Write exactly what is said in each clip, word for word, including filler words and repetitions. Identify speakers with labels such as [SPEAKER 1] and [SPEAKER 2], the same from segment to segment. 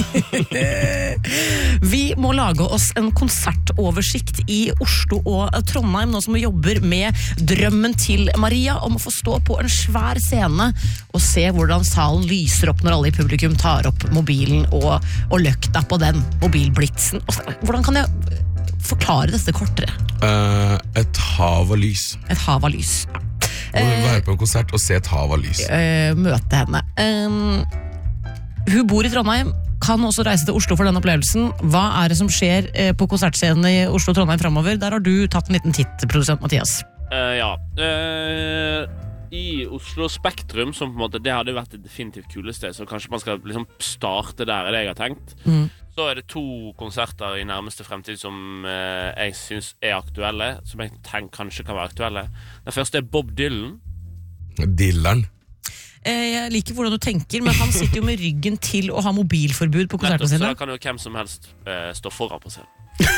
[SPEAKER 1] Vi må lage oss en konsertoversikt i Oslo og Trondheim, nå som vi jobber med drømmen til Maria om å få stå på en svær scene og se hvordan salen lyser opp når alle i publikum tar opp mobilen og, og løkta på den mobilblitsen. Hvordan kan jeg forklare dette kortere?
[SPEAKER 2] Uh, et hav av lys.
[SPEAKER 1] Et hav av lys, ja.
[SPEAKER 2] Uh, være på en konsert og se et hav av lys.
[SPEAKER 1] Uh, møte henne. Um, hun bor i Trondheim, kan også reise til Oslo for den opplevelsen. Hva er det som skjer eh, på konsertscenen i Oslo og Trondheim fremover? Der har du tatt en liten titt, produsent Mathias.
[SPEAKER 3] Uh, ja. Uh, I Oslo Spektrum, som på en måte, det hadde vært et definitivt kuleste, så kanskje man skal liksom starte der, er det jeg har tenkt. Mm. Så er det to konserter i nærmeste fremtid som uh, jeg synes er aktuelle, som jeg tenker kanskje kan være aktuelle. Den første er Bob Dylan.
[SPEAKER 2] Dylan?
[SPEAKER 1] Jeg liker hvordan du tenker, men han sitter jo med ryggen til å ha mobilforbud på konsertene sine.
[SPEAKER 3] Så da kan jo hvem som helst uh, stå foran på scenen.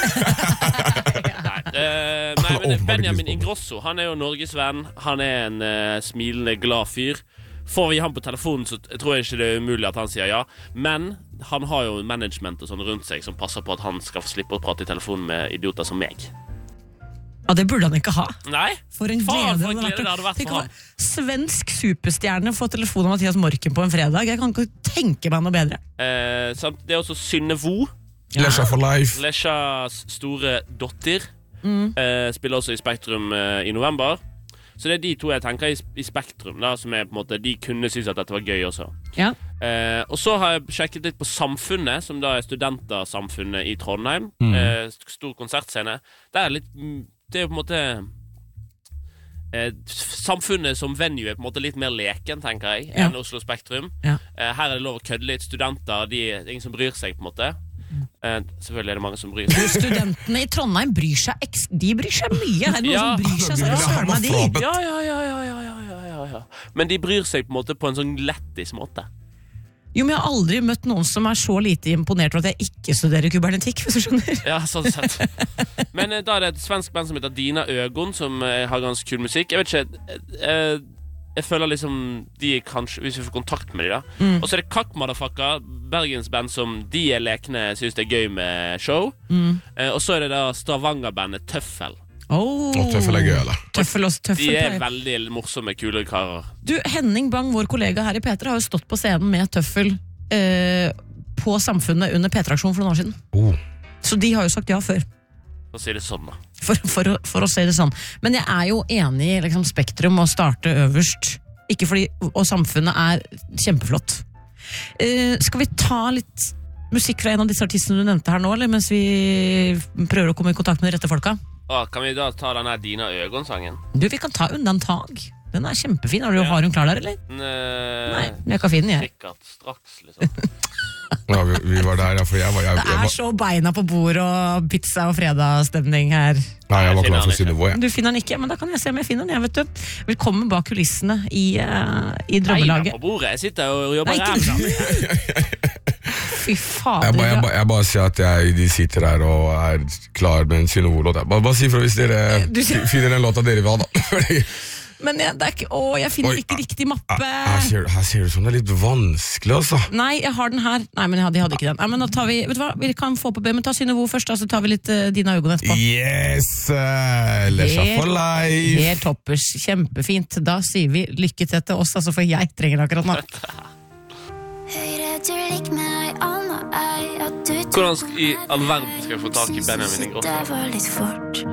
[SPEAKER 3] Nei, uh, nei, men Benjamin Ingrosso, han er jo Norges venn. Han er en uh, smilende, glad fyr. Får vi han på telefonen, så jeg tror jeg ikke det er umulig at han sier ja. Men han har jo management og sånn rundt seg som passer på at han skal få slippe å prate i telefonen med idioter som meg.
[SPEAKER 1] Ja, det burde han ikke ha.
[SPEAKER 3] Nei,
[SPEAKER 1] for en
[SPEAKER 3] faen,
[SPEAKER 1] glede,
[SPEAKER 3] for en glede det hadde vært for han.
[SPEAKER 1] Svensk superstjerne får telefon av Mathias Morken på en fredag. Jeg kan ikke tenke meg noe bedre.
[SPEAKER 3] eh, Det er også Synne Vo,
[SPEAKER 2] ja. Lesja for life.
[SPEAKER 3] Lesjas store dotter, mm. eh, spiller også i Spektrum eh, i november. Så det er de to jeg tenker i, i Spektrum da, som er på en måte, de kunne synes at dette var gøy også.
[SPEAKER 1] Ja.
[SPEAKER 3] eh, Og så har jeg sjekket litt på Samfunnet, som da er studentersamfunnet i Trondheim. mm. eh, Stor konsertscene. Det er litt Det er jo på en måte eh, Samfunnet som venue er på en måte litt mer leken, tenker jeg, ja. Enn Oslo Spektrum. Ja. eh, Her er det lov å kødde litt. Studenter, de er ingen som bryr seg på en måte. eh, Selvfølgelig er det mange som bryr seg.
[SPEAKER 1] Studentene i Trondheim bryr seg eks- De bryr seg mye. Er det noen
[SPEAKER 3] ja.
[SPEAKER 1] som bryr seg? Så jeg sører meg de.
[SPEAKER 3] Ja, ja, ja, ja, ja, ja, ja, ja. Men de bryr seg på en måte på en sånn lettis måte.
[SPEAKER 1] Jo, men jeg har aldri møtt noen som er så lite imponert over at jeg ikke studerer kubernetikk, hvis du skjønner.
[SPEAKER 3] Ja, sånn sett. Men eh, da er det et svensk band som heter Dina Ögon, som eh, har ganske kul musikk. Jeg vet ikke, eh, jeg føler liksom de kanskje, hvis vi får kontakt med de da. Mm. Og så er det Kakk Motherfucker, Bergens band som de er lekne, synes det er gøy med show. Mm. Eh, og så er det da Stavanger-bandet Tøffel.
[SPEAKER 1] Oh.
[SPEAKER 2] Og Tøffel er gøy, eller?
[SPEAKER 1] Tøffel også, tøffel.
[SPEAKER 3] De er veldig morsomme, kule karer.
[SPEAKER 1] Du, Henning Bang, vår kollega her i P tre, har jo stått på scenen med Tøffel eh, på Samfunnet under P tre-aksjonen for noen år siden.
[SPEAKER 2] Oh.
[SPEAKER 1] Så de har jo sagt ja før.
[SPEAKER 3] For å si det sånn da.
[SPEAKER 1] For, for, for å si det sånn. Men jeg er jo enig i liksom, Spektrum å starte øverst. Ikke fordi, og Samfunnet er kjempeflott. Eh, skal vi ta litt musikk fra en av disse artistene du nevnte her nå, eller mens vi prøver å komme i kontakt med de rette folka?
[SPEAKER 3] Ah, kan vi da ta denne Dina Øgon-sangen?
[SPEAKER 1] Du, vi kan ta Undantag. Den er kjempefin. Har, du, ja. Har hun klar der, eller?
[SPEAKER 3] Nø...
[SPEAKER 1] Nei, jeg kan finne den, jeg.
[SPEAKER 3] Sikkert straks, liksom.
[SPEAKER 2] Ja, vi, vi var der, ja, for jeg var... Jeg,
[SPEAKER 1] det er
[SPEAKER 2] jeg var...
[SPEAKER 1] så beina på bord og pizza og fredagsstemning her.
[SPEAKER 2] Nei, jeg var klar for å si noe, jeg.
[SPEAKER 1] Du finner den ikke, men da kan jeg se om jeg finner den, jeg, vet du. Velkommen bak kulissene i, uh, i drømmelaget.
[SPEAKER 3] Beina på bordet, jeg sitter og jobber
[SPEAKER 1] her. Fy fader.
[SPEAKER 2] Jeg bare, jeg, bare, jeg bare sier at jeg, de sitter her og er klar med en Synne-låt. Bare, bare si fra hvis dere sier... finner den låta dere vil ha, da.
[SPEAKER 1] Men jeg, det er ikke, å, jeg finner Oi, ikke riktig mappe.
[SPEAKER 2] Her ser, her ser du som det er litt vanskelig, altså.
[SPEAKER 1] Nei, jeg har den her. Nei, men jeg hadde, jeg hadde ikke den. Nei, men da tar vi, vet du hva, vi kan få på B, men ta Synne Vo først, da, så tar vi litt uh, Dina Øgon etterpå.
[SPEAKER 2] Yes! Uh, Lesja for life!
[SPEAKER 1] Helt toppers, kjempefint. Da sier vi lykke til til oss, altså, for jeg trenger akkurat nå.
[SPEAKER 3] Hvordan i all verden skal jeg få tak i Benjamin Ingrosso?